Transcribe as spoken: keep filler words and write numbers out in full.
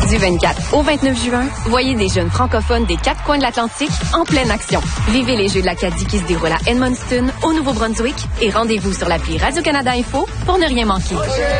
Du vingt-quatre au vingt-neuf juin, voyez des jeunes francophones des quatre coins de l'Atlantique en pleine action. Vivez les Jeux de l'Acadie qui se déroulent à Edmundston, au Nouveau-Brunswick, et rendez-vous sur l'appli Radio-Canada Info pour ne rien manquer.